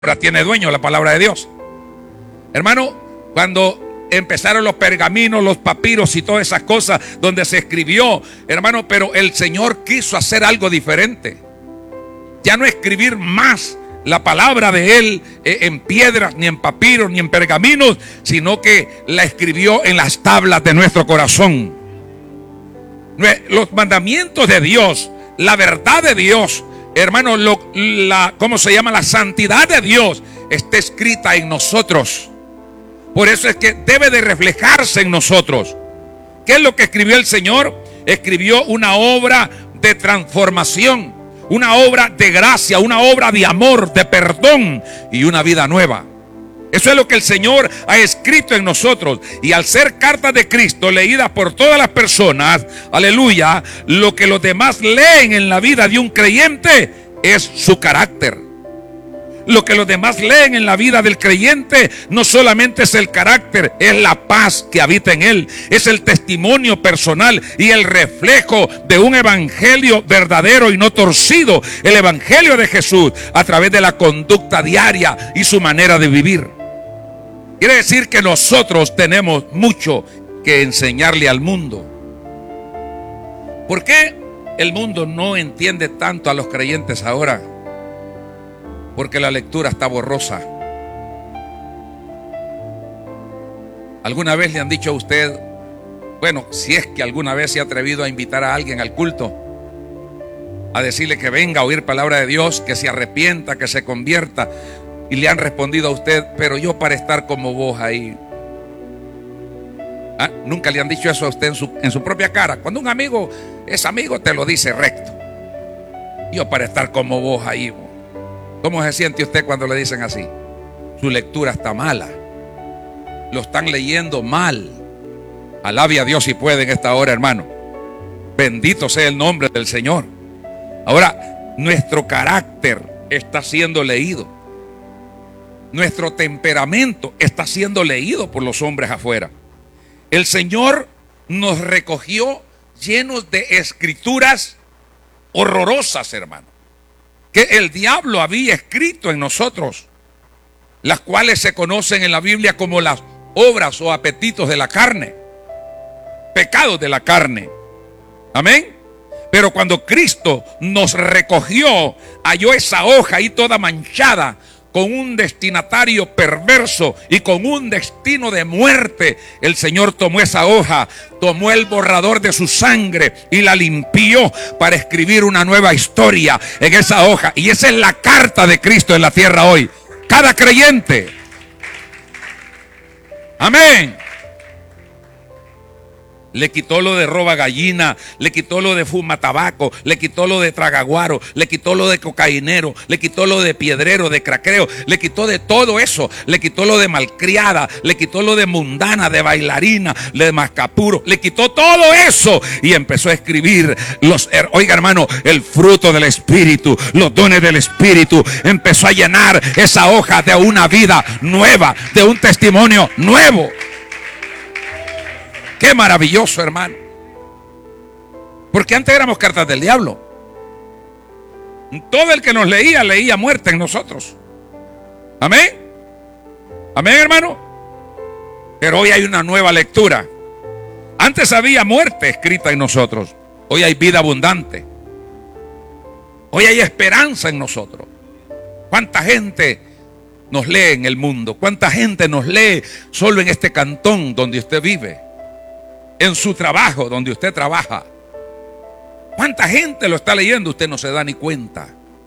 Ahora tiene dueño la palabra de Dios. Hermano, cuando empezaron los pergaminos, los papiros y todas esas cosas donde se escribió, hermano, pero el Señor quiso hacer algo diferente. Ya no escribir más la palabra de Él en piedras, ni en papiros, ni en pergaminos, sino que la escribió en las tablas de nuestro corazón. Los mandamientos de Dios, la verdad de Dios, hermano, ¿cómo se llama? La santidad de Dios está escrita en nosotros. Por eso es que debe de reflejarse en nosotros. ¿Qué es lo que escribió el Señor? Escribió una obra de transformación, una obra de gracia, una obra de amor, de perdón y una vida nueva. Eso es lo que el Señor ha escrito en nosotros. Y al ser cartas de Cristo leídas por todas las personas, aleluya, lo que los demás leen en la vida de un creyente es su carácter. Lo que los demás leen en la vida del creyente no solamente es el carácter, es la paz que habita en él, es el testimonio personal y el reflejo de un evangelio verdadero y no torcido, el evangelio de Jesús a través de la conducta diaria y su manera de vivir. Quiere decir que nosotros tenemos mucho que enseñarle al mundo. ¿Por qué el mundo no entiende tanto a los creyentes ahora? Porque la lectura está borrosa. ¿Alguna vez le han dicho a usted, bueno, si es que alguna vez se ha atrevido a invitar a alguien al culto, a decirle que venga a oír palabra de Dios, que se arrepienta, que se convierta, y le han respondido a usted, pero yo para estar como vos ahí? ¿Ah? Nunca le han dicho eso a usted en su propia cara. Cuando un amigo es amigo, te lo dice recto. Yo para estar como vos ahí. ¿Cómo se siente usted cuando le dicen así? Su lectura está mala. Lo están leyendo mal. Alabe a Dios si puede en esta hora, hermano. Bendito sea el nombre del Señor. Ahora, nuestro carácter está siendo leído. Nuestro temperamento está siendo leído por los hombres afuera. El Señor nos recogió llenos de escrituras horrorosas, hermano, que el diablo había escrito en nosotros, las cuales se conocen en la Biblia como las obras o apetitos de la carne, pecados de la carne. Amén. Pero cuando Cristo nos recogió, halló esa hoja ahí toda manchada, con un destinatario perverso y con un destino de muerte. El Señor tomó esa hoja, tomó el borrador de su sangre y la limpió para escribir una nueva historia en esa hoja. Y esa es la carta de Cristo en la tierra hoy. Cada creyente. Amén. Le quitó lo de roba gallina, le quitó lo de fuma tabaco, le quitó lo de tragaguaro, le quitó lo de cocainero, le quitó lo de piedrero, de craqueo, le quitó de todo eso, le quitó lo de malcriada, le quitó lo de mundana, de bailarina, de mascapuro, le quitó todo eso y empezó a escribir oiga hermano, el fruto del Espíritu, los dones del Espíritu. Empezó a llenar esa hoja de una vida nueva, de un testimonio nuevo. Qué maravilloso, hermano. Porque antes éramos cartas del diablo. Todo el que nos leía muerte en nosotros. Amén. Amén, hermano. Pero hoy hay una nueva lectura. Antes había muerte escrita en nosotros. Hoy hay vida abundante. Hoy hay esperanza en nosotros. ¿Cuánta gente nos lee en el mundo? ¿Cuánta gente nos lee solo en este cantón donde usted vive? En su trabajo, donde usted trabaja. ¿Cuánta gente lo está leyendo? Usted no se da ni cuenta.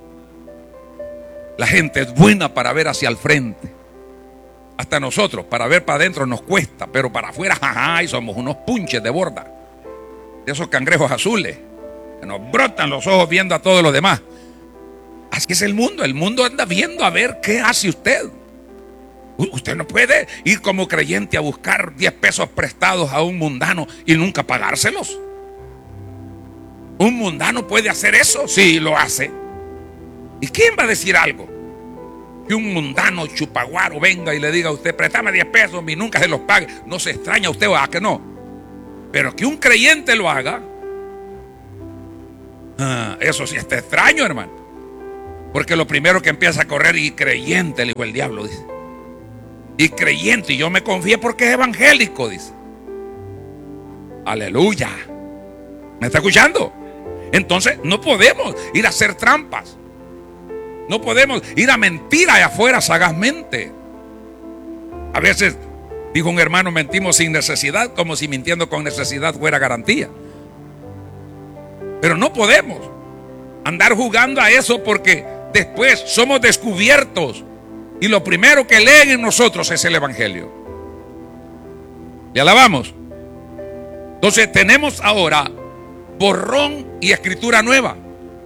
La gente es buena para ver hacia el frente. Hasta nosotros, para ver para adentro nos cuesta, pero para afuera, jaja, y somos unos punches de borda. De esos cangrejos azules, que nos brotan los ojos viendo a todos los demás. Así es el mundo anda viendo a ver qué hace usted. Usted no puede ir como creyente a buscar 10 pesos prestados a un mundano y nunca pagárselos. ¿Un mundano puede hacer eso? Sí, lo hace. ¿Y quién va a decir algo? Que un mundano chupaguaro venga y le diga a usted, préstame 10 pesos y nunca se los pague. No se extraña usted, ¿a que no? Pero que un creyente lo haga, eso sí está extraño, hermano. Porque lo primero que empieza a correr, y creyente, le dijo el diablo, dice. Y creyente, y yo me confié porque es evangélico, dice. Aleluya. ¿Me está escuchando? Entonces no podemos ir a hacer trampas. No podemos ir a mentir allá afuera sagazmente. A veces, dijo un hermano, mentimos sin necesidad, como si mintiendo con necesidad fuera garantía. Pero no podemos andar jugando a eso, porque después somos descubiertos y lo primero que leen en nosotros es el evangelio. ¿Le alabamos? Entonces tenemos ahora borrón y escritura nueva.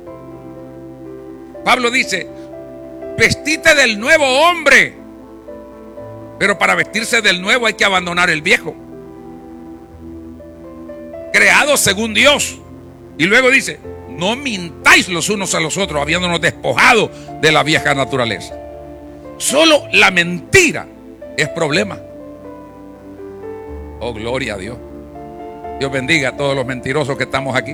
Pablo dice: vestite del nuevo hombre. Pero para vestirse del nuevo hay que abandonar el viejo, creado según Dios. Y luego dice: no mintáis los unos a los otros, habiéndonos despojado de la vieja naturaleza. Solo la mentira es problema. Oh, gloria a Dios. Dios bendiga a todos los mentirosos que estamos aquí.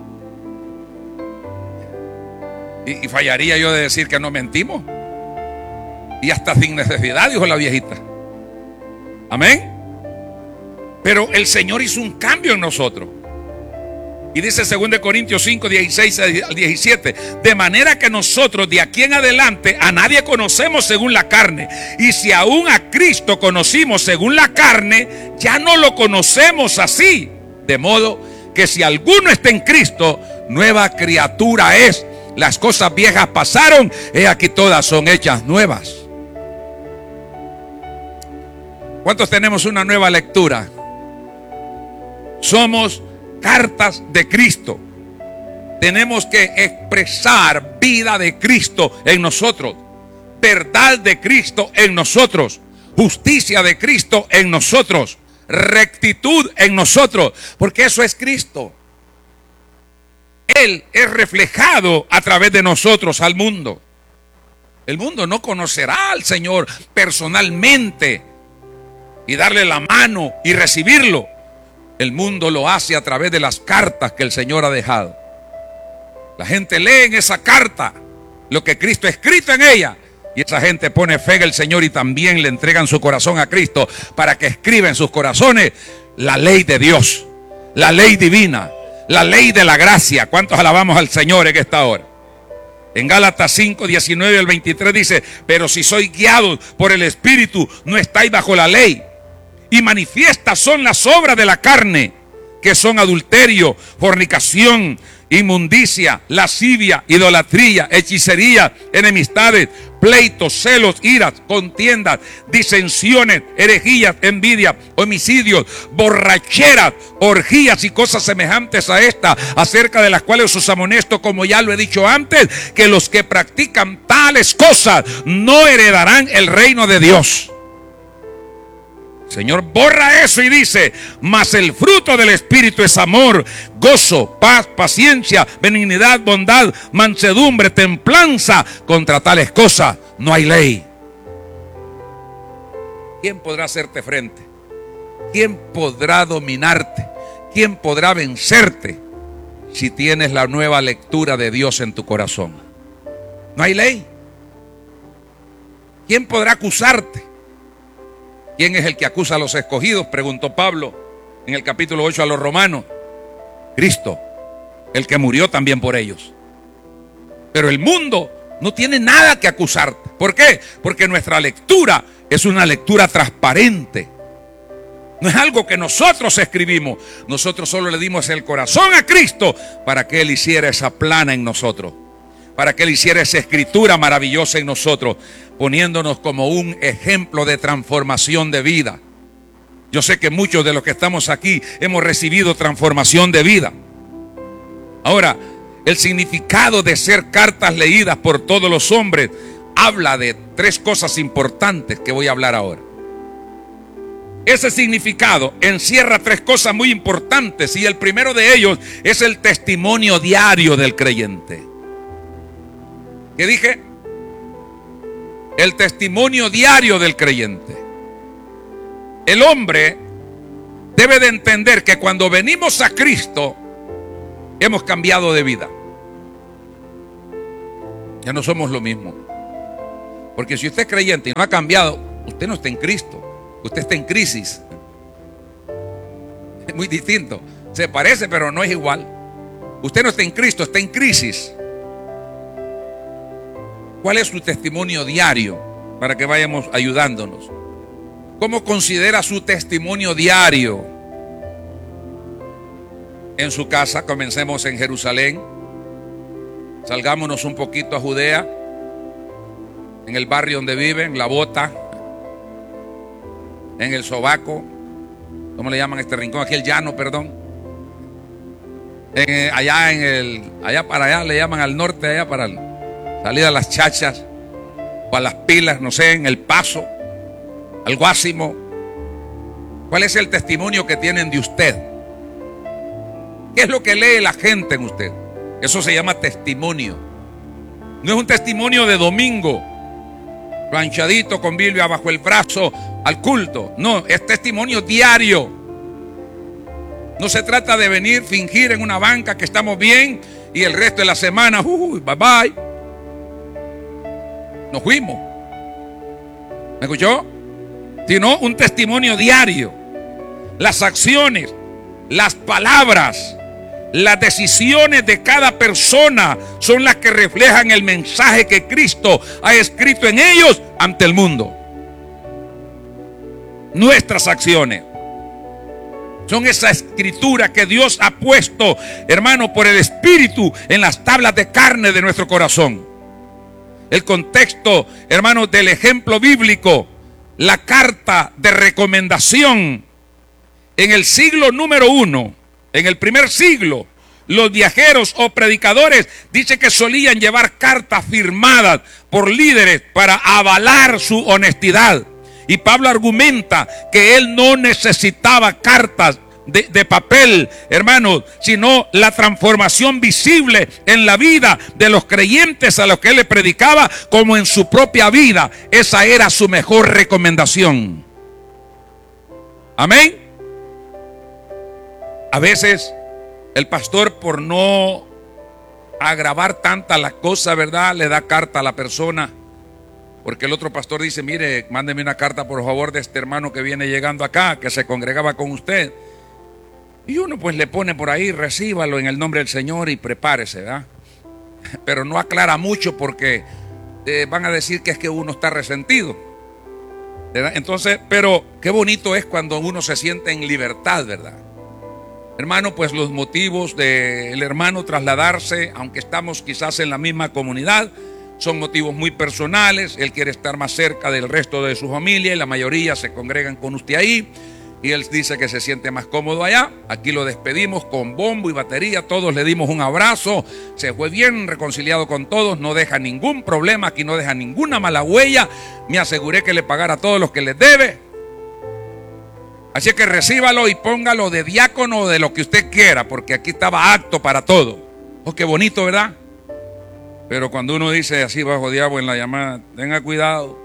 Y fallaría yo de decir que no mentimos. Y hasta sin necesidad, dijo la viejita. Amén. Pero el Señor hizo un cambio en nosotros. Y dice 2 Corintios 5, 16 al 17: de manera que nosotros de aquí en adelante a nadie conocemos según la carne. Y si aún a Cristo conocimos según la carne, ya no lo conocemos así. De modo que si alguno está en Cristo, nueva criatura es. Las cosas viejas pasaron, he aquí todas son hechas nuevas. ¿Cuántos tenemos una nueva lectura? Somos cartas de Cristo. Tenemos que expresar vida de Cristo en nosotros, verdad de Cristo en nosotros, justicia de Cristo en nosotros, rectitud en nosotros, porque eso es Cristo. Él es reflejado a través de nosotros al mundo. El mundo no conocerá al Señor personalmente y darle la mano y recibirlo. El mundo lo hace a través de las cartas que el Señor ha dejado. La gente lee en esa carta lo que Cristo ha escrito en ella, y esa gente pone fe en el Señor y también le entregan su corazón a Cristo para que escriba en sus corazones la ley de Dios, la ley divina, la ley de la gracia. ¿Cuántos alabamos al Señor en esta hora? En Gálatas 5, 19 al 23 dice: pero si sois guiados por el Espíritu, no estáis bajo la ley. Y manifiestas son las obras de la carne, que son adulterio, fornicación, inmundicia, lascivia, idolatría, hechicería, enemistades, pleitos, celos, iras, contiendas, disensiones, herejías, envidia, homicidios, borracheras, orgías y cosas semejantes a esta, acerca de las cuales os amonesto, como ya lo he dicho antes, que los que practican tales cosas no heredarán el reino de Dios. Señor borra eso y dice: mas el fruto del Espíritu es amor, gozo, paz, paciencia, benignidad, bondad, mansedumbre, templanza. Contra tales cosas no hay ley. ¿Quién podrá hacerte frente? ¿Quién podrá dominarte? ¿Quién podrá vencerte si tienes la nueva lectura de Dios en tu corazón? No hay ley. ¿Quién podrá acusarte? ¿Quién es el que acusa a los escogidos?, preguntó Pablo en el capítulo 8 a los romanos. Cristo, el que murió también por ellos. Pero el mundo no tiene nada que acusarte. ¿Por qué? Porque nuestra lectura es una lectura transparente. No es algo que nosotros escribimos. Nosotros solo le dimos el corazón a Cristo para que Él hiciera esa plana en nosotros, para que Él hiciera esa escritura maravillosa en nosotros, poniéndonos como un ejemplo de transformación de vida. Yo sé que muchos de los que estamos aquí hemos recibido transformación de vida. Ahora, el significado de ser cartas leídas por todos los hombres habla de tres cosas importantes que voy a hablar ahora. Ese significado encierra tres cosas muy importantes, y el primero de ellos es el testimonio diario del creyente. ¿Qué dije? El testimonio diario del creyente. El hombre debe de entender que cuando venimos a Cristo hemos cambiado de vida. Ya no somos lo mismo. Porque si usted es creyente y no ha cambiado, usted no está en Cristo, usted está en crisis. Es muy distinto. Se parece, pero no es igual. Usted no está en Cristo, está en crisis. ¿Cuál es su testimonio diario? Para que vayamos ayudándonos. ¿Cómo considera su testimonio diario? En su casa, comencemos en Jerusalén. Salgámonos un poquito a Judea, en el barrio donde viven, La Bota, en el Sobaco, ¿cómo le llaman este rincón? Aquí el Llano, perdón. Allá para allá le llaman al norte, allá para salir a las Chachas o a las Pilas, no sé, en El Paso, al Guásimo. ¿Cuál es el testimonio que tienen de usted? ¿Qué es lo que lee la gente en usted? Eso se llama testimonio. No es un testimonio de domingo, planchadito con Biblia bajo el brazo al culto. No, es testimonio diario. No se trata de venir, fingir en una banca que estamos bien y el resto de la semana, bye bye, nos fuimos. ¿Me escuchó? Sino un testimonio diario. Las acciones, las palabras, las decisiones de cada persona son las que reflejan el mensaje que Cristo ha escrito en ellos ante el mundo. Nuestras acciones son esa escritura que Dios ha puesto, hermano, por el Espíritu en las tablas de carne de nuestro corazón. El contexto, hermano, del ejemplo bíblico, la carta de recomendación. En el siglo número 1, en el primer siglo, los viajeros o predicadores dice que solían llevar cartas firmadas por líderes para avalar su honestidad. Y Pablo argumenta que él no necesitaba cartas de papel, hermanos, sino la transformación visible en la vida de los creyentes a los que él le predicaba, como en su propia vida. Esa era su mejor recomendación. Amén. A veces el pastor, por no agravar tanta la cosa, ¿verdad?, le da carta a la persona. Porque el otro pastor dice: mire, mándeme una carta por favor de este hermano que viene llegando acá, que se congregaba con usted. Y uno pues le pone por ahí: recíbalo en el nombre del Señor y prepárese, ¿verdad? Pero no aclara mucho porque van a decir que es que uno está resentido, ¿verdad? Entonces, pero qué bonito es cuando uno se siente en libertad, ¿verdad? Hermano, pues los motivos del hermano trasladarse, aunque estamos quizás en la misma comunidad, son motivos muy personales. Él quiere estar más cerca del resto de su familia y la mayoría se congregan con usted ahí. Y él dice que se siente más cómodo allá. Aquí lo despedimos con bombo y batería. Todos le dimos un abrazo. Se fue bien reconciliado con todos. No deja ningún problema. Aquí no deja ninguna mala huella. Me aseguré que le pagara a todos los que les debe. Así que recíbalo y póngalo de diácono o de lo que usted quiera, porque aquí estaba apto para todo. Oh, qué bonito, ¿verdad? Pero cuando uno dice así bajo diablo en la llamada: tenga cuidado.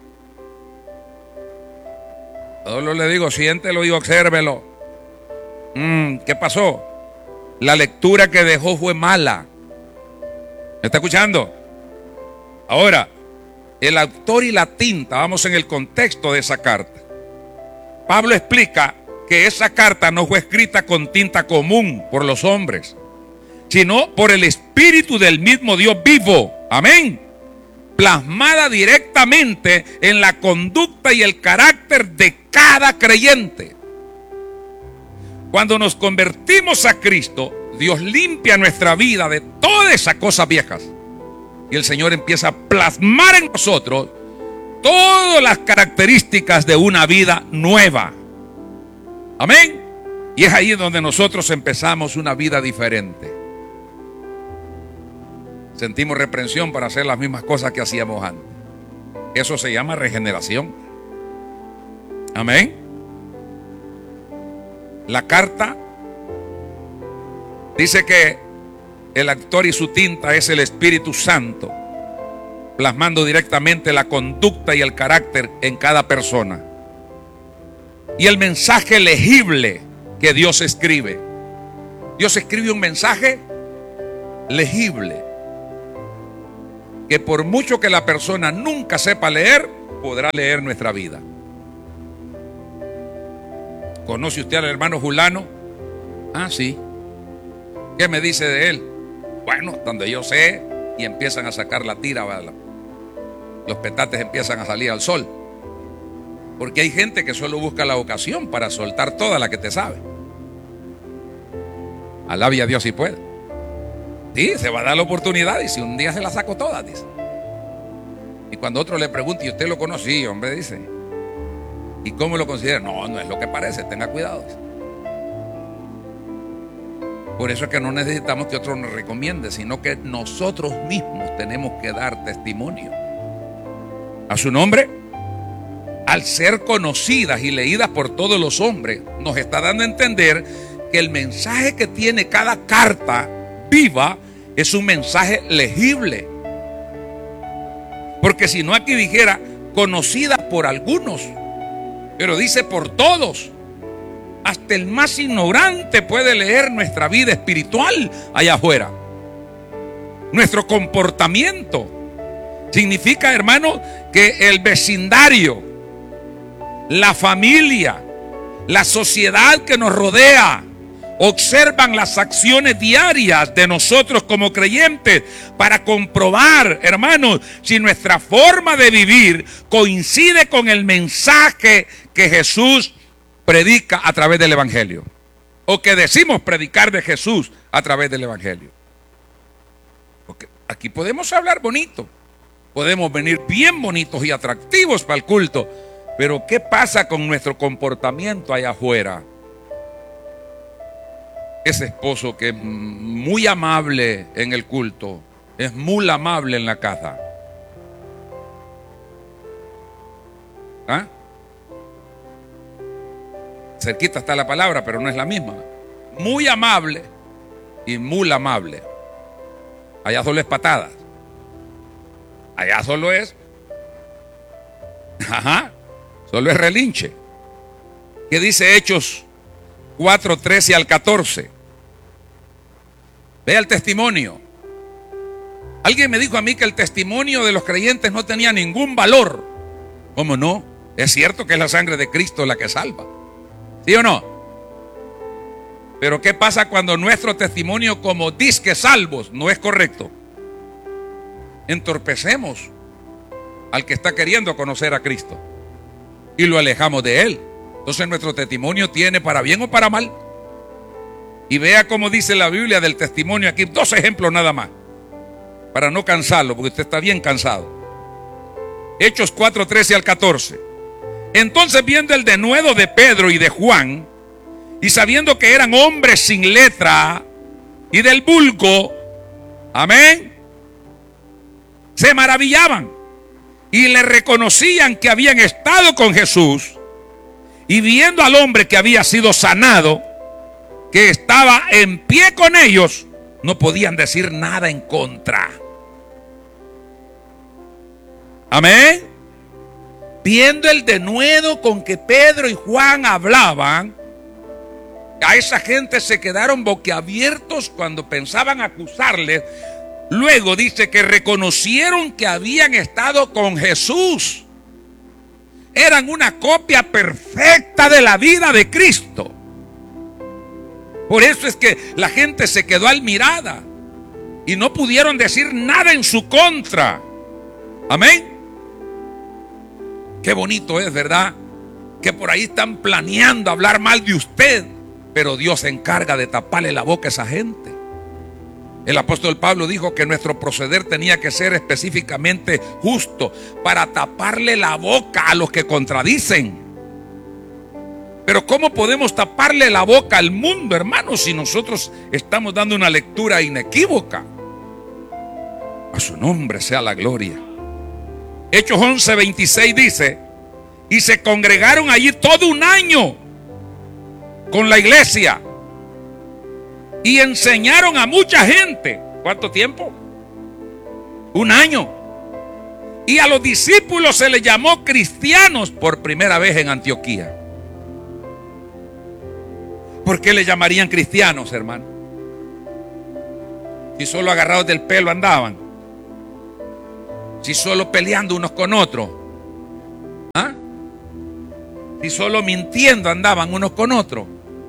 Solo le digo: siéntelo y obsérvelo. ¿Qué pasó? La lectura que dejó fue mala. ¿Me está escuchando? Ahora, el autor y la tinta, vamos en el contexto de esa carta. Pablo explica que esa carta no fue escrita con tinta común por los hombres, sino por el Espíritu del mismo Dios vivo. Amén. Plasmada directamente en la conducta y el carácter de cada creyente. Cuando nos convertimos a Cristo, Dios limpia nuestra vida de todas esas cosas viejas. Y el Señor empieza a plasmar en nosotros todas las características de una vida nueva. Amén. Y es ahí donde nosotros empezamos una vida diferente. Sentimos reprensión para hacer las mismas cosas que hacíamos antes. Eso se llama regeneración. Amén. La carta dice que el autor y su tinta es el Espíritu Santo, plasmando directamente la conducta y el carácter en cada persona. Y el mensaje legible que Dios escribe. Dios escribe un mensaje legible, que por mucho que la persona nunca sepa leer, podrá leer nuestra vida. ¿Conoce usted al hermano Julano? Ah, sí. ¿Qué me dice de él? Bueno, donde yo sé, y empiezan a sacar la tira, los petates empiezan a salir al sol. Porque hay gente que solo busca la ocasión para soltar toda la que te sabe. Alabe a Dios si puede. Sí, se va a dar la oportunidad y si un día se la saco todas, dice. Y cuando otro le pregunta, ¿y usted lo conoce? Sí, hombre, dice. ¿Y cómo lo considera? No, no es lo que parece, tenga cuidado, dice. Por eso es que no necesitamos que otro nos recomiende, sino que nosotros mismos tenemos que dar testimonio. A su nombre, al ser conocidas y leídas por todos los hombres, nos está dando a entender que el mensaje que tiene cada carta viva es un mensaje legible. Porque si no, aquí dijera conocida por algunos, pero dice por todos. Hasta el más ignorante puede leer nuestra vida espiritual allá afuera. Nuestro comportamiento significa, hermano, que el vecindario, la familia, la sociedad que nos rodea observan las acciones diarias de nosotros como creyentes para comprobar, hermanos, si nuestra forma de vivir coincide con el mensaje que Jesús predica a través del Evangelio, o que decimos predicar de Jesús a través del Evangelio. Porque aquí podemos hablar bonito, podemos venir bien bonitos y atractivos para el culto, pero ¿qué pasa con nuestro comportamiento allá afuera? Ese esposo que es muy amable en el culto, es muy amable en la casa. ¿Ah? Cerquita está la palabra, pero no es la misma. Muy amable y muy amable. Allá solo es patadas. Allá solo es, solo es relinche. ¿Qué dice Hechos 4:13 al 14? Vea el testimonio. Alguien me dijo a mí que el testimonio de los creyentes no tenía ningún valor. ¿Cómo no? Es cierto que es la sangre de Cristo la que salva. ¿Sí o no? Pero ¿qué pasa cuando nuestro testimonio como disque salvos no es correcto? Entorpecemos al que está queriendo conocer a Cristo y lo alejamos de Él. Entonces nuestro testimonio tiene para bien o para mal. Y vea cómo dice la Biblia del testimonio aquí. 2 ejemplos nada más, para no cansarlo, porque usted está bien cansado. Hechos 4:13 al 14. Entonces, viendo el denuedo de Pedro y de Juan, y sabiendo que eran hombres sin letra y del vulgo, amén, se maravillaban y le reconocían que habían estado con Jesús. Y viendo al hombre que había sido sanado, que estaba en pie con ellos, no podían decir nada en contra. Amén. Viendo el denuedo con que Pedro y Juan hablaban, a esa gente se quedaron boquiabiertos cuando pensaban acusarles. Luego dice que reconocieron que habían estado con Jesús. Eran una copia perfecta de la vida de Cristo. Por eso es que la gente se quedó admirada y no pudieron decir nada en su contra. Amén. Qué bonito es, ¿verdad? Que por ahí están planeando hablar mal de usted, pero Dios se encarga de taparle la boca a esa gente. El apóstol Pablo dijo que nuestro proceder tenía que ser específicamente justo para taparle la boca a los que contradicen. Pero ¿cómo podemos taparle la boca al mundo, hermanos, si nosotros estamos dando una lectura inequívoca? A su nombre sea la gloria. Hechos 11:26 dice: y se congregaron allí todo un año con la iglesia y enseñaron a mucha gente. ¿Cuánto tiempo? Un año. Y a los discípulos se les llamó cristianos por primera vez en Antioquía. ¿Por qué le llamarían cristianos, hermano? Si solo agarrados del pelo andaban. Si solo peleando unos con otros. ¿Ah? Si solo mintiendo andaban unos con otros.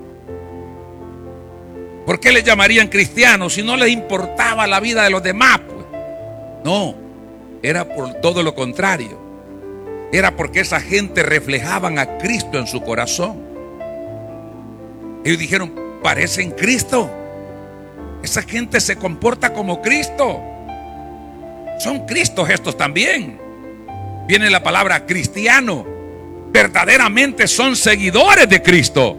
¿Por qué les llamarían cristianos si no les importaba la vida de los demás? Pues no, era por todo lo contrario. Era porque esa gente reflejaban a Cristo en su corazón. Ellos dijeron, parecen Cristo. Esa gente se comporta como Cristo. Son Cristos estos también. Viene la palabra cristiano. Verdaderamente son seguidores de Cristo.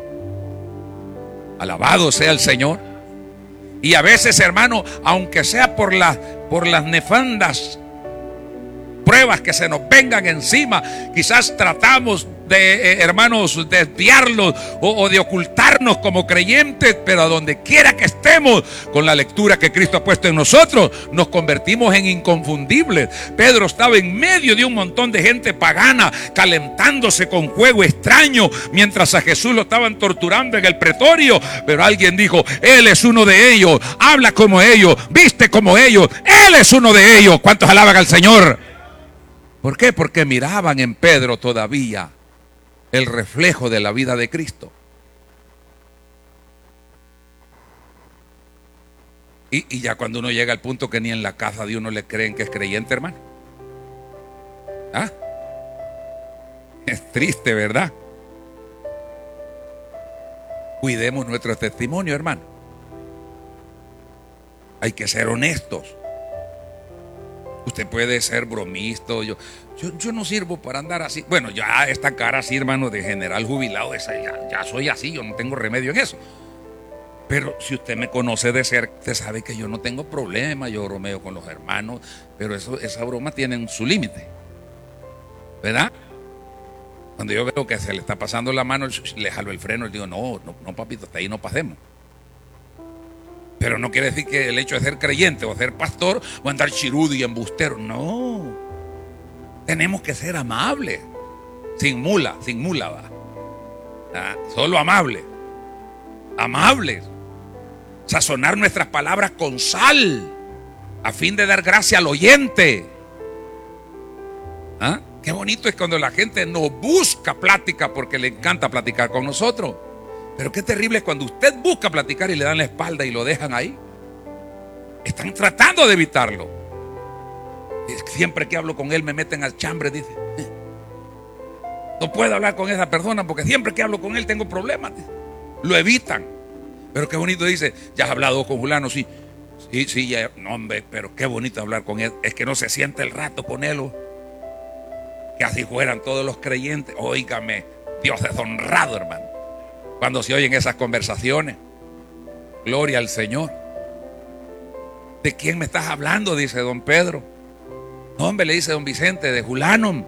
Alabado sea el Señor. Y a veces, hermano, aunque sea por las nefandas pruebas que se nos vengan encima, quizás tratamos de, hermanos, desviarlos o de ocultarnos como creyentes, pero a donde quiera que estemos, con la lectura que Cristo ha puesto en nosotros, nos convertimos en inconfundibles. Pedro estaba en medio de un montón de gente pagana, calentándose con juego extraño, mientras a Jesús lo estaban torturando en el pretorio, pero alguien dijo, Él es uno de ellos, habla como ellos, viste como ellos, Él es uno de ellos. ¿Cuántos alaban al Señor? ¿Por qué? Porque miraban en Pedro todavía el reflejo de la vida de Cristo. Y ya cuando uno llega al punto que ni en la casa de uno le creen que es creyente, hermano. ¿Ah? Es triste, ¿verdad? Cuidemos nuestro testimonio, hermano. Hay que ser honestos. Usted puede ser bromista. Yo no sirvo para andar así. Bueno, ya esta cara así, hermano, de general jubilado, ya soy así, yo no tengo remedio en eso. Pero si usted me conoce de cerca, usted sabe que yo no tengo problema, yo bromeo con los hermanos, pero esa broma tiene su límite, ¿verdad? Cuando yo veo que se le está pasando la mano, le jalo el freno y digo, no, papito, hasta ahí no pasemos. Pero no quiere decir que el hecho de ser creyente o ser pastor o andar chirudo y embustero. No. Tenemos que ser amables. Sin mula va. Solo amables. Amables. Sazonar nuestras palabras con sal, a fin de dar gracia al oyente. Qué bonito es cuando la gente nos busca plática porque le encanta platicar con nosotros. Pero qué terrible es cuando usted busca platicar y le dan la espalda y lo dejan ahí. Están tratando de evitarlo. Siempre que hablo con él me meten al chambre, dice. No puedo hablar con esa persona porque siempre que hablo con él tengo problemas. Lo evitan. Pero qué bonito dice, ya has hablado con fulano, sí, ya, no hombre, pero qué bonito hablar con él. Es que no se siente el rato con él. Que así fueran todos los creyentes. Óigame, Dios es honrado, hermano, cuando se oyen esas conversaciones. Gloria al Señor. ¿De quién me estás hablando?, dice don Pedro. No, hombre, le dice don Vicente, de Julano.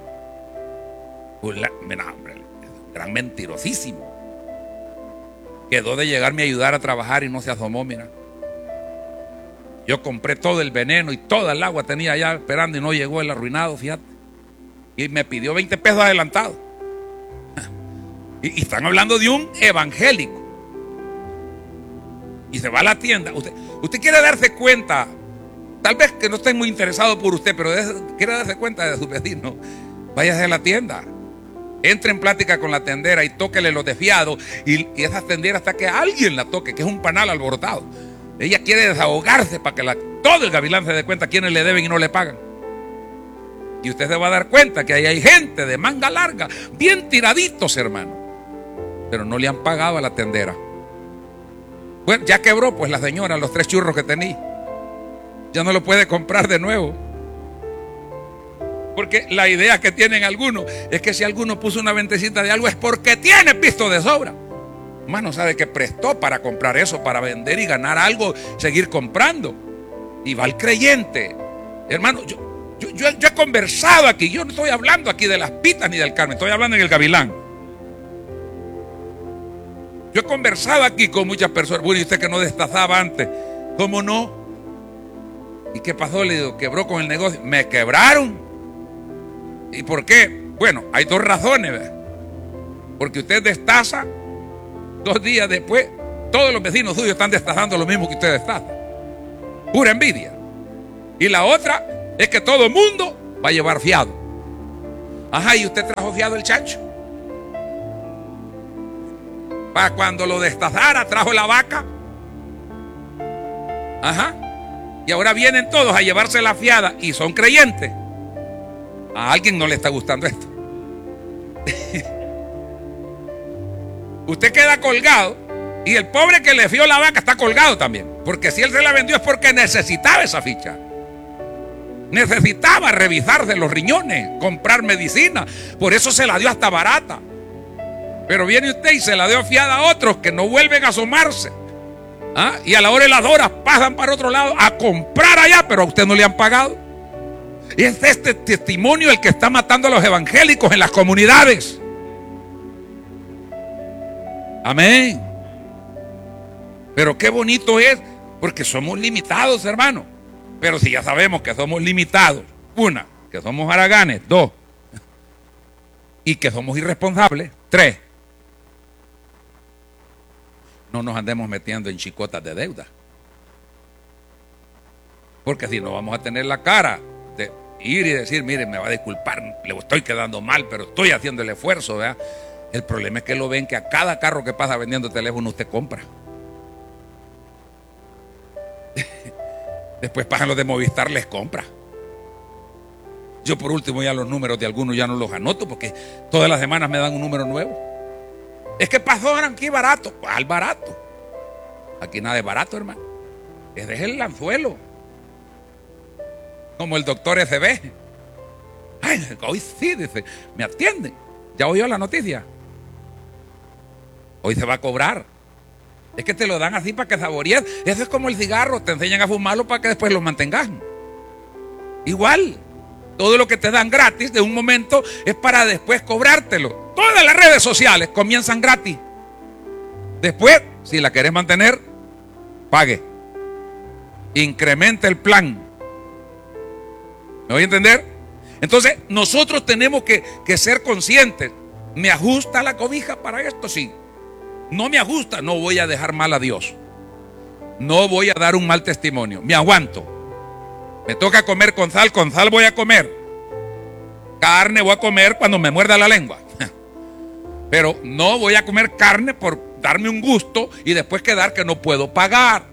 Mira, hombre, es un gran mentirosísimo. Quedó de llegarme a ayudar a trabajar y no se asomó, mira. Yo compré todo el veneno y toda el agua tenía allá esperando y no llegó el arruinado, fíjate. Y me pidió 20 pesos adelantado. Y están hablando de un evangélico. Y se va a la tienda. Usted quiere darse cuenta, tal vez que no esté muy interesado por usted, pero quiere darse cuenta de su vecino. Váyase a la tienda. Entre en plática con la tendera y tóquele los desfiados. Y esa tendera hasta que alguien la toque, que es un panal alborotado. Ella quiere desahogarse para que todo el gavilán se dé cuenta quiénes le deben y no le pagan. Y usted se va a dar cuenta que ahí hay gente de manga larga, bien tiraditos, hermano. Pero no le han pagado a la tendera. Bueno, ya quebró pues la señora los 3 churros que tenía. Ya no lo puede comprar de nuevo. Porque la idea que tienen algunos es que si alguno puso una ventecita de algo es porque tiene pisto de sobra. Más no sabe que prestó para comprar eso, para vender y ganar algo, seguir comprando. Y va el creyente. Hermano, yo he conversado aquí. Yo no estoy hablando aquí de las Pitas ni del Carmen, estoy hablando en el Gavilán. Yo he conversado aquí con muchas personas. Bueno, y usted que no destazaba antes, ¿cómo no? ¿Y qué pasó? Le digo, quebró con el negocio. Me quebraron. ¿Y por qué? Bueno, hay 2 razones, ¿verdad? Porque usted destaza, 2 días después todos los vecinos suyos están destazando lo mismo que usted destaza. Pura envidia. Y la otra, es que todo el mundo va a llevar fiado. Ajá, ¿y usted trajo fiado el chancho? Para cuando lo destazara, trajo la vaca. Ajá. Y ahora vienen todos a llevarse la fiada y son creyentes. A alguien no le está gustando esto. Usted queda colgado y el pobre que le fió la vaca está colgado también. Porque si él se la vendió es porque necesitaba esa ficha. Necesitaba revisarse los riñones, comprar medicina. Por eso se la dio hasta barata. Pero viene usted y se la dio fiada a otros que no vuelven a asomarse. ¿Ah? Y a la hora de las horas pasan para otro lado a comprar allá, pero a usted no le han pagado. Y es este testimonio el que está matando a los evangélicos en las comunidades. Amén. Pero qué bonito es, porque somos limitados, hermano. Pero si ya sabemos que somos limitados, una, que somos haraganes, dos, y que somos irresponsables, tres, no nos andemos metiendo en chicotas de deuda. Porque si no vamos a tener la cara de ir y decir, mire, me va a disculpar, le estoy quedando mal, pero estoy haciendo el esfuerzo, ¿verdad? El problema es que lo ven que a cada carro que pasa vendiendo teléfono usted compra. Después pasan los de Movistar, les compra. Yo por último ya los números de algunos ya no los anoto porque todas las semanas me dan un número nuevo. Es que pasó aquí barato. ¿Cuál barato? Aquí nada es barato, hermano. Es el anzuelo. Como el doctor SB. Ay, hoy sí, dice, me atienden. ¿Ya oyó la noticia? Hoy se va a cobrar. Es que te lo dan así para que saborees. Eso es como el cigarro, te enseñan a fumarlo para que después lo mantengas. Igual, todo lo que te dan gratis de un momento es para después cobrártelo. Todas las redes sociales comienzan gratis. Después, si la querés mantener, pague. Incremente el plan. ¿Me voy a entender? Entonces, nosotros tenemos que ser conscientes. ¿Me ajusta la cobija para esto? Sí. No me ajusta, no voy a dejar mal a Dios. No voy a dar un mal testimonio. Me aguanto. Me toca comer con sal voy a comer. Carne voy a comer cuando me muerda la lengua. Pero no voy a comer carne por darme un gusto y después quedar que no puedo pagar.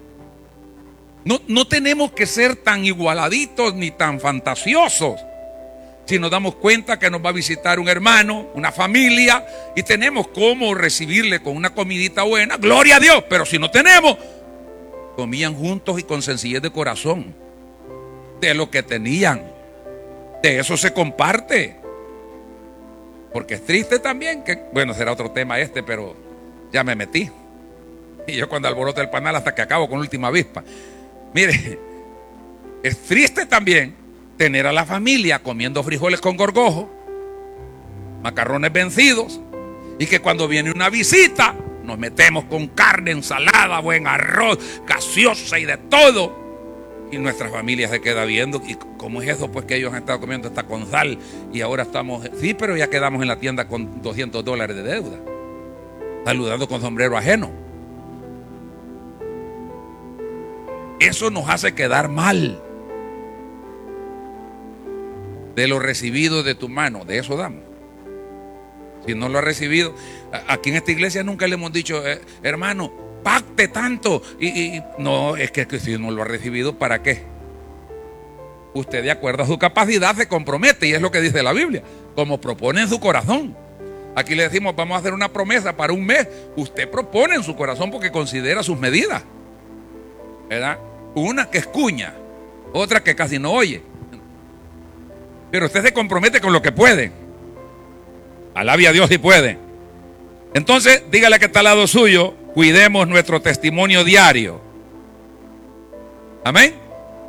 No tenemos que ser tan igualaditos ni tan fantasiosos. Si nos damos cuenta que nos va a visitar un hermano, una familia, y tenemos cómo recibirle con una comidita buena, gloria a Dios. Pero si no tenemos, comían juntos y con sencillez de corazón. De lo que tenían, de eso se comparte. Porque es triste también que, bueno, será otro tema pero ya me metí. Y yo cuando alboroto el panal hasta que acabo con última avispa. Mire, es triste también tener a la familia comiendo frijoles con gorgojo, macarrones vencidos, y que cuando viene una visita nos metemos con carne, ensalada, buen arroz, gaseosa y de todo, y nuestra familia se queda viendo. ¿Y cómo es eso? Pues que ellos han estado comiendo hasta con sal y ahora estamos, sí, pero ya quedamos en la tienda con $200 de deuda, saludando con sombrero ajeno. Eso nos hace quedar mal. De lo recibido de tu mano, de eso damos. Si no lo ha recibido, aquí en esta iglesia nunca le hemos dicho, hermano, pacte tanto. No, es que si no lo ha recibido, ¿para qué? Usted, de acuerdo a su capacidad, se compromete, y es lo que dice la Biblia, como propone en su corazón. Aquí le decimos, vamos a hacer una promesa para un mes. Usted propone en su corazón porque considera sus medidas, ¿verdad? Una que escuña, otra que casi no oye. Pero usted se compromete con lo que puede. Alabe a Dios si puede. Entonces, dígale que está al lado suyo, cuidemos nuestro testimonio diario. Amén.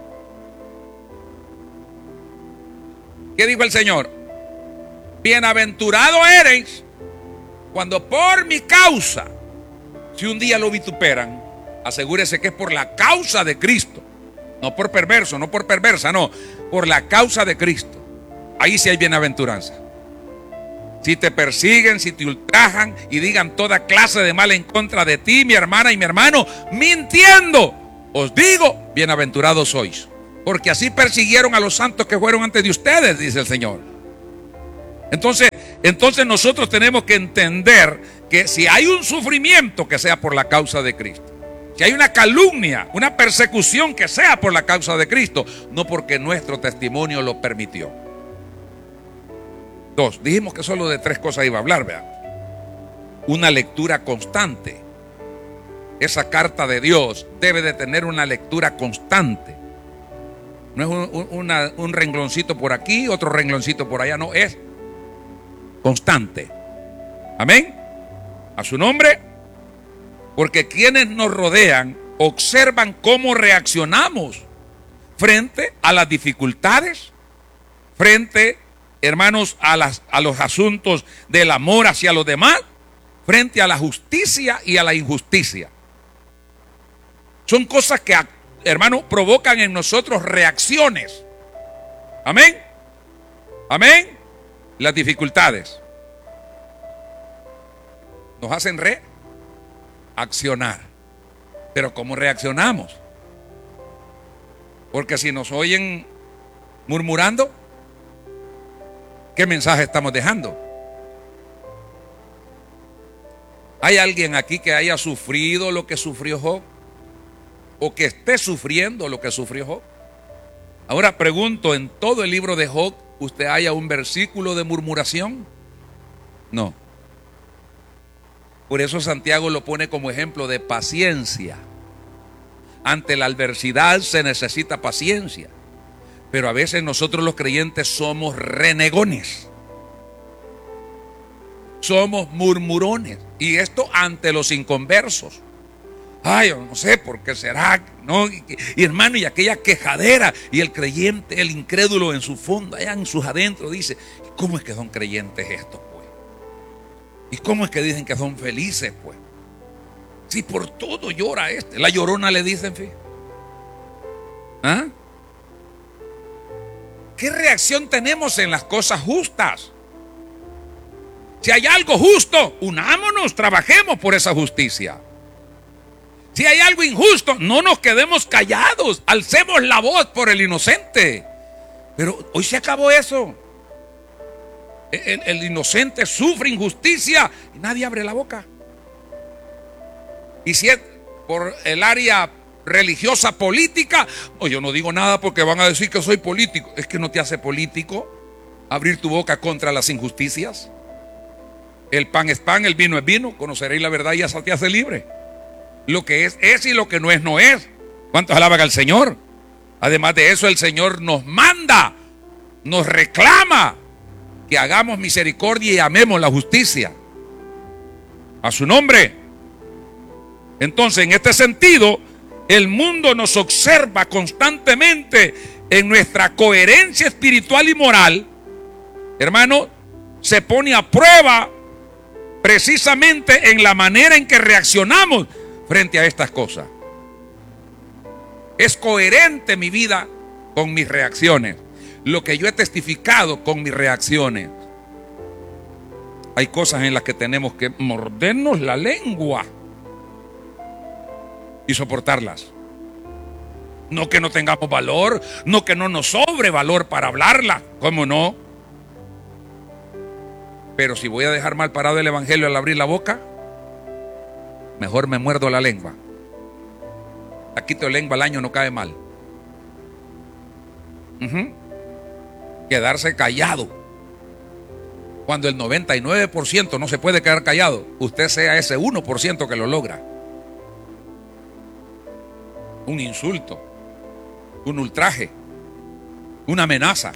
¿Qué dijo el Señor? Bienaventurado eres cuando por mi causa, si un día lo vituperan, asegúrese que es por la causa de Cristo. No por perverso, no por perversa, no. Por la causa de Cristo. Ahí sí hay bienaventuranza. Si te persiguen, si te ultrajan y digan toda clase de mal en contra de ti, mi hermana y mi hermano, mintiendo, os digo, bienaventurados sois. porque así persiguieron a los santos que fueron antes de ustedes, dice el Señor. Entonces nosotros tenemos que entender que si hay un sufrimiento, que sea por la causa de Cristo. Si hay una calumnia, una persecución, que sea por la causa de Cristo, no porque nuestro testimonio lo permitió. 2, dijimos que solo de 3 cosas iba a hablar, vean. Una lectura constante. Esa carta de Dios debe de tener una lectura constante. No es un rengloncito por aquí, otro rengloncito por allá, no, es constante. Amén. A su nombre. Porque quienes nos rodean observan cómo reaccionamos frente a las dificultades, frente, hermanos, a los asuntos del amor hacia los demás, frente a la justicia y a la injusticia. Son cosas que, hermanos, provocan en nosotros reacciones. Amén. Amén. Las dificultades nos hacen reaccionar. Pero ¿cómo reaccionamos? Porque si nos oyen murmurando, ¿qué mensaje estamos dejando? ¿Hay alguien aquí que haya sufrido lo que sufrió Job? ¿O que esté sufriendo lo que sufrió Job? Ahora pregunto, ¿en todo el libro de Job usted haya un versículo de murmuración? No. Por eso Santiago lo pone como ejemplo de paciencia. Ante la adversidad se necesita paciencia. Pero a veces nosotros los creyentes somos renegones. Somos murmurones. Y esto ante los inconversos. Ay, yo no sé por qué será, ¿no? Y hermano, y aquella quejadera, y el creyente, el incrédulo en su fondo, allá en sus adentros, dice: ¿cómo es que son creyentes estos, pues? ¿Y cómo es que dicen que son felices, pues? Si por todo llora este. La llorona le dicen, fíjate. ¿Ah? ¿Qué reacción tenemos en las cosas justas? Si hay algo justo, unámonos, trabajemos por esa justicia. Si hay algo injusto, no nos quedemos callados, alcemos la voz por el inocente. Pero hoy se acabó eso. El inocente sufre injusticia y nadie abre la boca. Y si es por el área religiosa, política, no, yo no digo nada porque van a decir que soy político. Es que no te hace político abrir tu boca contra las injusticias. El pan es pan, el vino es vino. Conoceréis la verdad y esa te hace libre. Lo que es y lo que no es, no es. ¿Cuántos alaban al Señor? Además de eso, el Señor nos manda, nos reclama que hagamos misericordia y amemos la justicia. A su nombre. Entonces, en este sentido, el mundo nos observa constantemente en nuestra coherencia espiritual y moral. Hermano, se pone a prueba precisamente en la manera en que reaccionamos frente a estas cosas. Es coherente mi vida con mis reacciones, lo que yo he testificado con mis reacciones. Hay cosas en las que tenemos que mordernos la lengua y soportarlas. No que no tengamos valor, no que no nos sobre valor para hablarla, ¿cómo no? Pero si voy a dejar mal parado el evangelio al abrir la boca, mejor me muerdo la lengua. Taquito de lengua al año no cae mal. Quedarse callado. Cuando el 99% no se puede quedar callado, usted sea ese 1% que lo logra. Un insulto, un ultraje, una amenaza.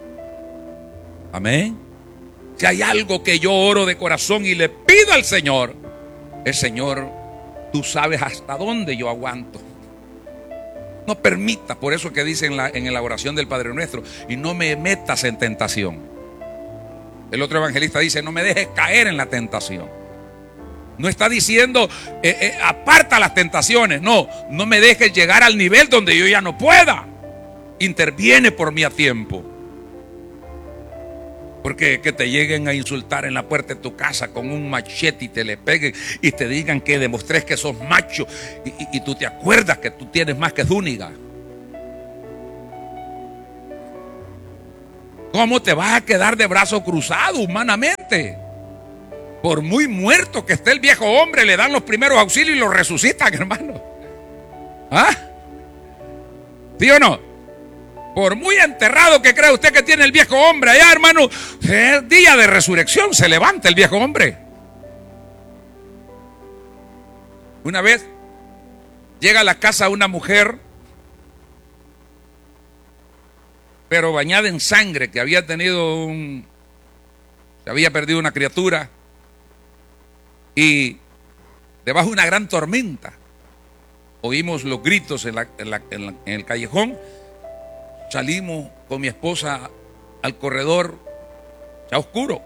Amén. Si hay algo que yo oro de corazón y le pido al Señor, el Señor, tú sabes hasta dónde yo aguanto. No permita, por eso que dice en la oración del Padre Nuestro, y no me metas en tentación. El otro evangelista dice: no me dejes caer en la tentación. No está diciendo aparta las tentaciones. No, no me dejes llegar al nivel donde yo ya no pueda. Interviene por mí a tiempo. Porque que te lleguen a insultar en la puerta de tu casa con un machete y te le peguen y te digan que demostres que sos macho y tú te acuerdas que tú tienes más que Zúñiga. ¿Cómo te vas a quedar de brazo cruzado humanamente? Por muy muerto que esté el viejo hombre, le dan los primeros auxilios y lo resucitan, hermano. ¿Ah? ¿Sí o no? Por muy enterrado que cree usted que tiene el viejo hombre allá, hermano, es día de resurrección, se levanta el viejo hombre. Una vez llega a la casa una mujer, pero bañada en sangre, que había tenido se había perdido una criatura, y debajo de una gran tormenta oímos los gritos en el callejón. Salimos con mi esposa al corredor, ya oscuro,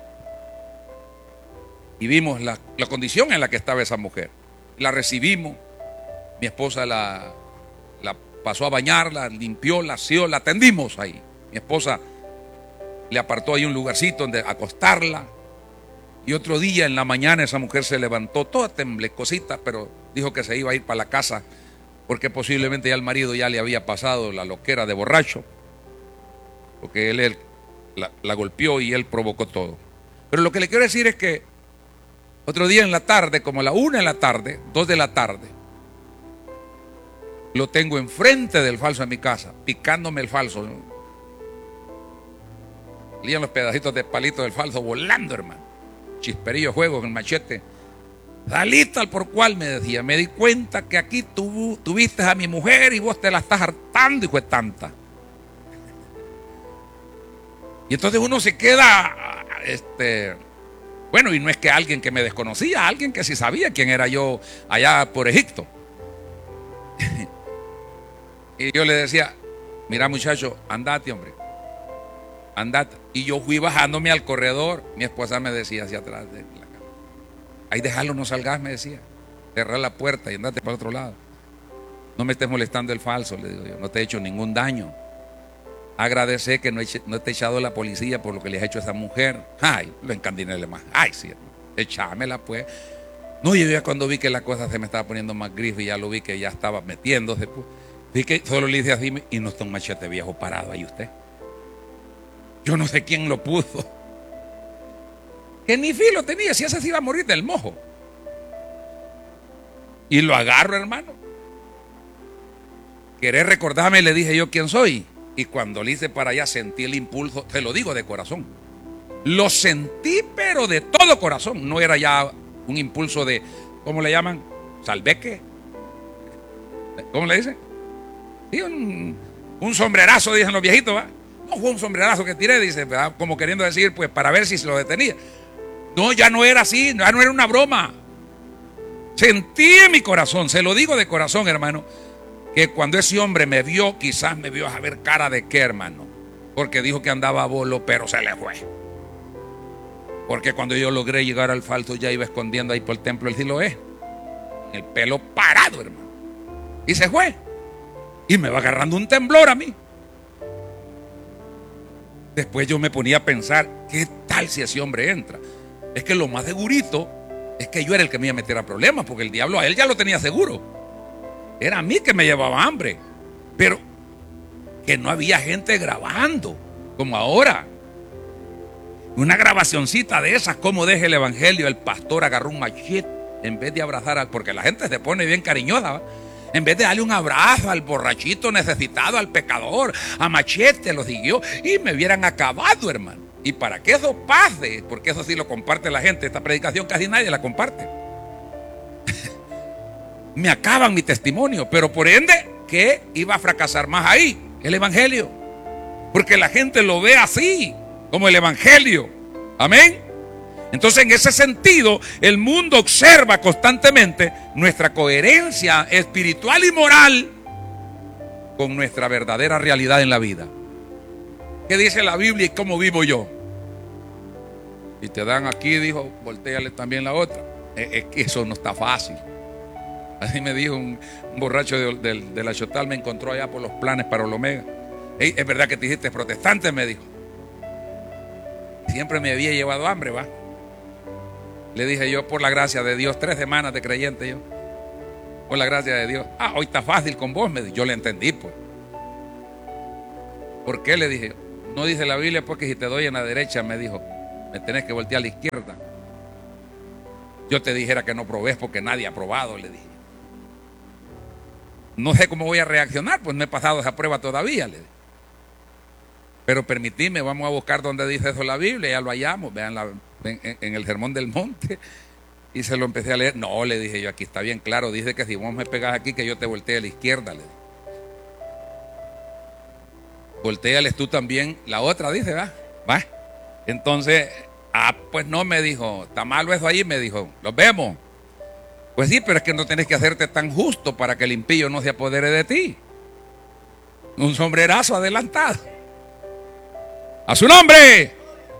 y vimos la condición en la que estaba esa mujer. La recibimos, mi esposa la pasó a bañar, la limpió, la aseó, la atendimos ahí. Mi esposa le apartó ahí un lugarcito donde acostarla. Y otro día en la mañana esa mujer se levantó toda temblescosita, pero dijo que se iba a ir para la casa porque posiblemente ya el marido ya le había pasado la loquera de borracho, porque él la golpeó y él provocó todo. Pero lo que le quiero decir es que otro día en la tarde, como a la 1 de la tarde, 2 de la tarde, lo tengo enfrente del falso en mi casa, picándome el falso. Salían los pedacitos de palito del falso volando, hermano. Chisperillo juego con el machete. Salí tal por cual, me decía. Me di cuenta que aquí tuviste a mi mujer y vos te la estás hartando, hijo de tanta. Y entonces uno se queda, bueno, y no es que alguien que me desconocía, alguien que sí sabía quién era yo allá por Egipto. Y yo le decía, mira muchacho, andate, hombre, andate. Y yo fui bajándome al corredor. Mi esposa me decía hacia atrás de la cama, ahí déjalo, no salgas, me decía, cerrar la puerta y andate para otro lado. No me estés molestando el falso, le digo yo, no te he hecho ningún daño. Agradece que no te he echado la policía por lo que le has hecho a esa mujer. Ay, lo encandinele más. Ay, sí, échamela pues. No, yo ya cuando vi que la cosa se me estaba poniendo más gris y ya lo vi que ya estaba metiéndose, pues, vi que solo le hice así y no está un machete viejo parado ahí usted. Yo no sé quién lo puso. Que ni filo tenía, si ese se iba a morir del mojo. Y lo agarro, hermano. ¿Querés recordarme? Le dije yo quién soy. Y cuando le hice para allá sentí el impulso, te lo digo de corazón. Lo sentí, pero de todo corazón. No era ya un impulso de, ¿cómo le llaman? ¿Salveque? ¿Cómo le dicen? Sí, un sombrerazo, dicen los viejitos, ¿va? No fue un sombrerazo que tiré, dice, ¿verdad? Como queriendo decir, pues para ver si se lo detenía. No, ya no era así, ya no era una broma. Sentí en mi corazón, se lo digo de corazón, hermano, que cuando ese hombre me vio, quizás me vio a ver cara de qué, hermano, porque dijo que andaba a bolo, pero se le fue. Porque cuando yo logré llegar al falso, ya iba escondiendo ahí por el templo del Siloé, el pelo parado, hermano, y se fue. Y me va agarrando un temblor a mí. Después yo me ponía a pensar, ¿qué tal si ese hombre entra? Es que lo más segurito es que yo era el que me iba a meter a problemas, porque el diablo a él ya lo tenía seguro. Era a mí que me llevaba hambre. Pero que no había gente grabando, como ahora. Una grabacioncita de esas, como deja el evangelio, el pastor agarró un machete en vez de abrazar porque la gente se pone bien cariñosa, ¿va? En vez de darle un abrazo al borrachito necesitado, al pecador, a machete lo siguió y me hubieran acabado, hermano. Y para que eso pase, porque eso sí lo comparte la gente, esta predicación casi nadie la comparte. Me acaban mi testimonio, pero por ende, ¿qué iba a fracasar más ahí? El evangelio. Porque la gente lo ve así, como el evangelio. Amén. Entonces, en ese sentido, el mundo observa constantemente nuestra coherencia espiritual y moral con nuestra verdadera realidad en la vida. ¿Qué dice la Biblia y cómo vivo yo? Y te dan aquí, dijo, voltéale también la otra. Es que eso no está fácil. Así me dijo un borracho de la Chotal, me encontró allá por los planes para Olomega. Hey, es verdad que te dijiste protestante, me dijo. Siempre me había llevado hambre, ¿va? Le dije yo, por la gracia de Dios, 3 semanas de creyente yo. Por la gracia de Dios. Ah, hoy está fácil con vos, me dijo. Yo le entendí, pues. ¿Por qué? Le dije, No dice la Biblia porque si te doy en la derecha, me dijo, me tenés que voltear a la izquierda. Yo te dijera que no probés porque nadie ha probado, le dije. No sé cómo voy a reaccionar, pues no he pasado esa prueba todavía, le dije. Pero permitidme, vamos a buscar donde dice eso la Biblia, ya lo hallamos, vean en el Sermón del Monte. Y se lo empecé a leer. No, le dije yo, aquí está bien claro, dice que si vos me pegas aquí, que yo te voltee a la izquierda, le dije. Voltéales tú también la otra, dice, ¿va? Entonces, pues no, me dijo, está malo eso ahí, me dijo, los vemos. Pues sí, pero es que no tenés que hacerte tan justo para que el impío no se apodere de ti. Un sombrerazo adelantado. ¡A su nombre!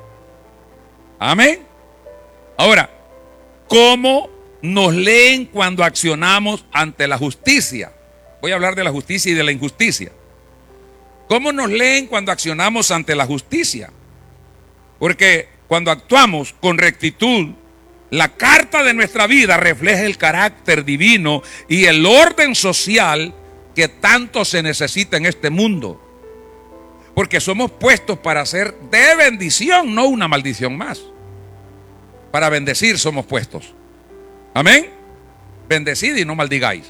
Amén. Ahora, ¿cómo nos leen cuando accionamos ante la justicia? Voy a hablar de la justicia y de la injusticia. ¿Cómo nos leen cuando accionamos ante la justicia? Porque cuando actuamos con rectitud, la carta de nuestra vida refleja el carácter divino y el orden social que tanto se necesita en este mundo. Porque somos puestos para ser de bendición, no una maldición más. Para bendecir somos puestos. Amén. Bendecid y no maldigáis.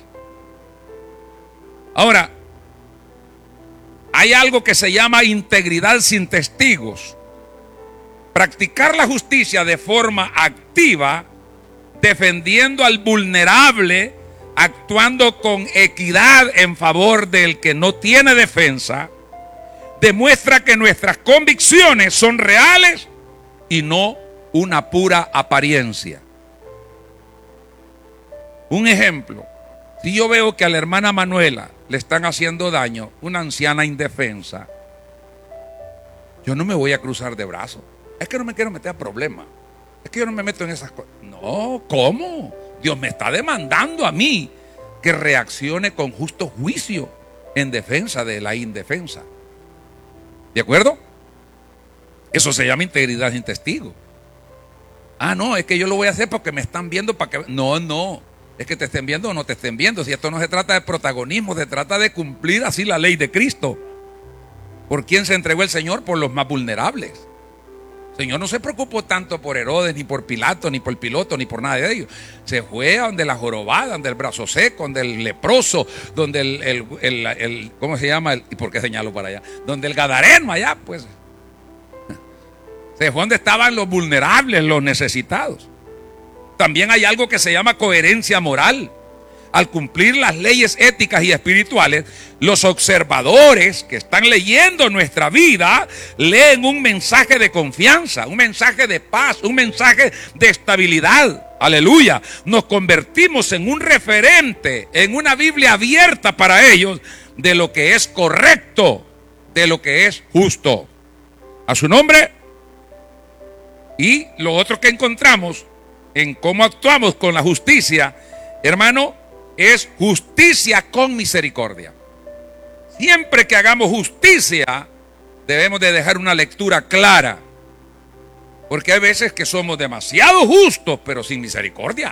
Ahora, hay algo que se llama integridad sin testigos. Practicar la justicia de forma activa, defendiendo al vulnerable, actuando con equidad en favor del que no tiene defensa, demuestra que nuestras convicciones son reales y no una pura apariencia. Un ejemplo, si yo veo que a la hermana Manuela le están haciendo daño, una anciana indefensa, yo no me voy a cruzar de brazos. Es que no me quiero meter a problemas. Es que yo no me meto en esas cosas. No, ¿cómo? Dios me está demandando a mí que reaccione con justo juicio en defensa de la indefensa. ¿De acuerdo? Eso se llama integridad sin testigo. Ah, no, es que yo lo voy a hacer porque me están viendo para que... No, es que te estén viendo o no te estén viendo. Si esto no se trata de protagonismo, se trata de cumplir así la ley de Cristo. ¿Por quién se entregó el Señor? Por los más vulnerables. El Señor no se preocupó tanto por Herodes, ni por Pilato, ni por el piloto, ni por nada de ellos. Se fue a donde la jorobada, donde el brazo seco, donde el leproso, donde el ¿cómo se llama? ¿Y por qué señalo para allá? Donde el gadareno allá, pues. Se fue donde estaban los vulnerables, los necesitados. También hay algo que se llama coherencia moral. Al cumplir las leyes éticas y espirituales, los observadores que están leyendo nuestra vida leen un mensaje de confianza, un mensaje de paz, un mensaje de estabilidad. Aleluya. Nos convertimos en un referente, en una Biblia abierta para ellos de lo que es correcto, de lo que es justo. A su nombre. Y lo otro que encontramos en cómo actuamos con la justicia, hermano, es justicia con misericordia. Siempre que hagamos justicia, debemos de dejar una lectura clara. Porque hay veces que somos demasiado justos, pero sin misericordia.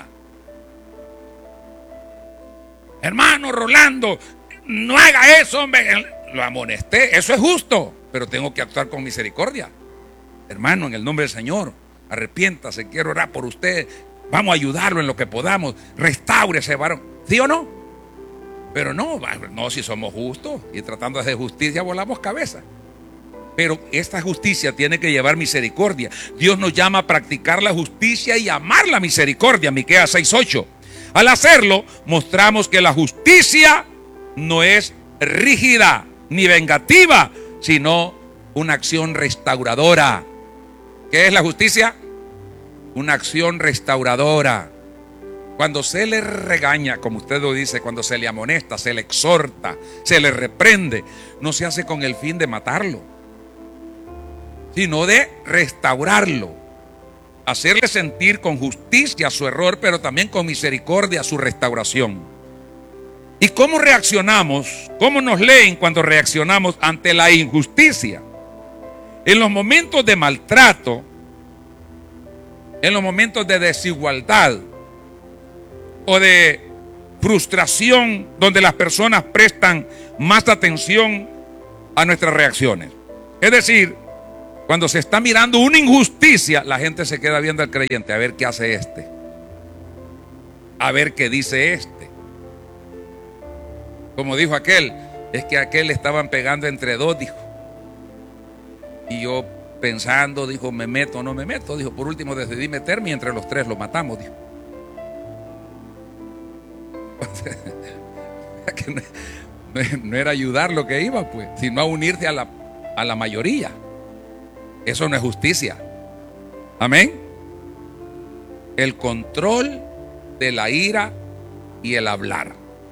Hermano Rolando, no haga eso, hombre. Lo amonesté, eso es justo, pero tengo que actuar con misericordia. Hermano, en el nombre del Señor, arrepiéntase, quiero orar por usted. Vamos a ayudarlo en lo que podamos. Restaure ese varón. ¿Sí o no? Pero no, si somos justos y tratando de hacer justicia volamos cabeza. Pero esta justicia tiene que llevar misericordia. Dios nos llama a practicar la justicia y amar la misericordia. Miqueas 6:8. Al hacerlo, mostramos que la justicia no es rígida ni vengativa, sino una acción restauradora. ¿Qué es la justicia? Una acción restauradora. Cuando se le regaña, como usted lo dice, cuando se le amonesta, se le exhorta, se le reprende, no se hace con el fin de matarlo, sino de restaurarlo, hacerle sentir con justicia su error, pero también con misericordia su restauración. ¿Y cómo reaccionamos? ¿Cómo nos leen cuando reaccionamos ante la injusticia? En los momentos de maltrato, en los momentos de desigualdad o de frustración, donde las personas prestan más atención a nuestras reacciones. Es decir, Cuando se está mirando una injusticia, la gente se queda viendo al creyente, a ver qué hace este, a ver qué dice este. Como dijo aquel, es que a aquel le estaban pegando entre dos, dijo. Y yo pensando, dijo, ¿me meto o no me meto? Dijo, por último decidí meterme y entre los tres lo matamos, dijo. No era ayudar lo que iba, pues, sino a unirse a la mayoría. Eso no es justicia. Amén. El control de la ira y el hablar.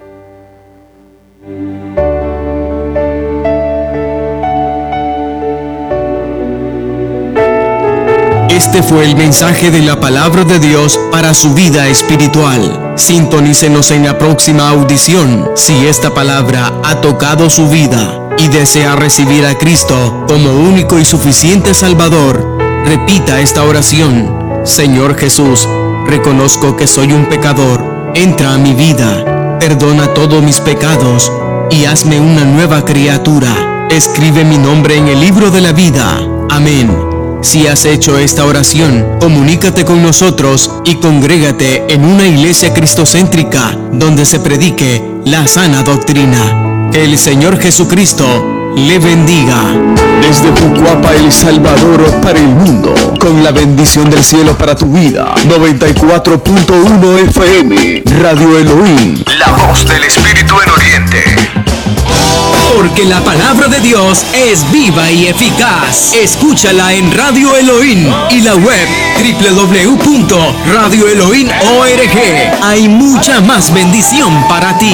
Este fue el mensaje de la palabra de Dios para su vida espiritual. Sintonícenos en la próxima audición. Si esta palabra ha tocado su vida y desea recibir a Cristo como único y suficiente Salvador, repita esta oración. Señor Jesús, reconozco que soy un pecador. Entra a mi vida, perdona todos mis pecados y hazme una nueva criatura. Escribe mi nombre en el libro de la vida. Amén. Si has hecho esta oración, comunícate con nosotros y congrégate en una iglesia cristocéntrica donde se predique la sana doctrina. Que el Señor Jesucristo le bendiga. Desde Pucuapa, El Salvador, para el mundo, con la bendición del cielo para tu vida. 94.1 FM, Radio Elohim, la voz del Espíritu en Oriente. Porque la palabra de Dios es viva y eficaz. Escúchala en Radio Elohim y la web www.radioelohim.org. Hay mucha más bendición para ti.